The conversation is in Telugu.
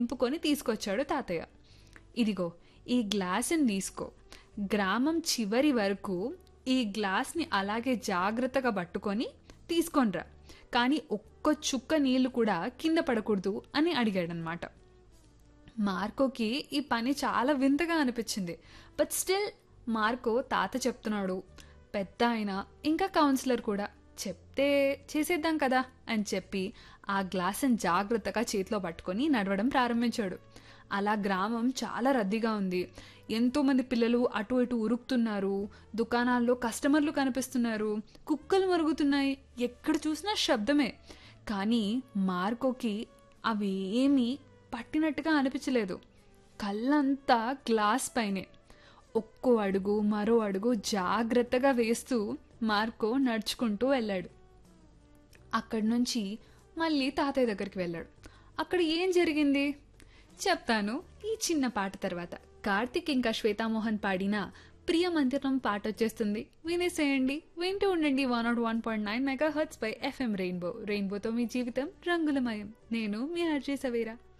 నింపుకొని తీసుకొచ్చాడు తాతయ్య. ఇదిగో ఈ గ్లాసుని తీసుకో. గ్రామం చివరి వరకు ఈ గ్లాస్ని అలాగే జాగ్రత్తగా పట్టుకొని తీసుకొనిరా. కానీ ఒక్క చుక్క నీళ్లు కూడా కింద పడకూడదు అని అడిగాడనమాట. మార్కోకి ఈ పని చాలా వింతగా అనిపించింది. బట్ స్టిల్ మార్కో తాత చెప్తున్నాడు, పెద్ద ఆయన ఇంకా కౌన్సిలర్ కూడా చెప్తే చేసేద్దాం కదా అని చెప్పి ఆ గ్లాసుని జాగ్రత్తగా చేతిలో పట్టుకొని నడవడం ప్రారంభించాడు. అలా గ్రామం చాలా రద్దీగా ఉంది. ఎంతోమంది పిల్లలు అటు ఇటు ఉరుకుతున్నారు. దుకాణాల్లో కస్టమర్లు కనిపిస్తున్నారు. కుక్కలు మరుగుతున్నాయి. ఎక్కడ చూసినా శబ్దమే. కానీ మార్కోకి అవి ఏమీ పట్టినట్టుగా అనిపించలేదు. కళ్ళంతా గ్లాస్ పైనే. ఒక్కో అడుగు మరో అడుగు జాగ్రత్తగా వేస్తూ మార్కో నడుచుకుంటూ వెళ్ళాడు. అక్కడి నుంచి మళ్ళీ తాతయ్య దగ్గరికి వెళ్ళాడు. అక్కడ ఏం జరిగింది చెప్తాను ఈ చిన్న పాట తర్వాత. కార్తిక్ ఇంకా శ్వేతామోహన్ పాడిన ప్రియ మందిరం పాట వచ్చేస్తుంది, వినేసేయండి. వింటూ ఉండండి 101.9 మెగాహర్ట్జ్ పై FM రెయిన్బో. రెయిన్బోతో మీ జీవితం రంగులమయం. నేను మీ ఆర్జే సవేరా.